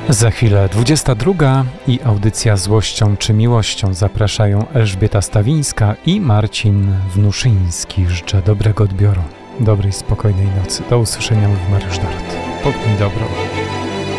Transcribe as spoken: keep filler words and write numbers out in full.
Za chwilę dwudziesta druga i audycja Złością czy Miłością zapraszają Elżbieta Stawińska i Marcin Wnuszyński. Życzę dobrego odbioru, dobrej, spokojnej nocy. Do usłyszenia, mówi Mariusz Dart. Pokój dobro.